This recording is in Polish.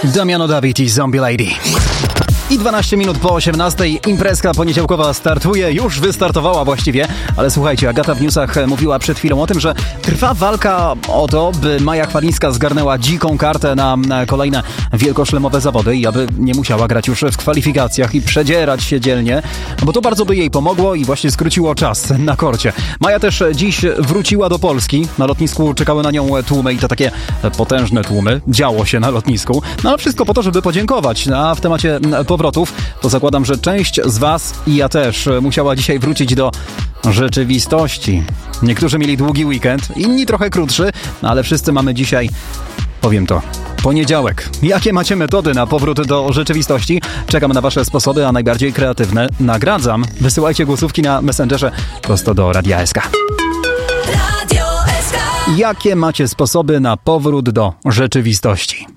Damiano David i Zombie Lady. I 12 minut po 18. Imprezka poniedziałkowa startuje, już wystartowała właściwie, ale słuchajcie, Agata w newsach mówiła przed chwilą o tym, że trwa walka o to, by Maja Chwalińska zgarnęła dziką kartę na kolejne wielkoszlemowe zawody i aby nie musiała grać już w kwalifikacjach i przedzierać się dzielnie, bo to bardzo by jej pomogło i właśnie skróciło czas na korcie. Maja też dziś wróciła do Polski, na lotnisku czekały na nią tłumy i to takie potężne tłumy, działo się na lotnisku, no ale wszystko po to, żeby podziękować, a w temacie powrotów, to zakładam, że część z was i ja też musiała dzisiaj wrócić do rzeczywistości. Niektórzy mieli długi weekend, inni trochę krótszy, ale wszyscy mamy dzisiaj, powiem to, poniedziałek. Jakie macie metody na powrót do rzeczywistości? Czekam na wasze sposoby, a najbardziej kreatywne nagradzam. Wysyłajcie głosówki na Messengerze prosto do Radia SK. Jakie macie sposoby na powrót do rzeczywistości?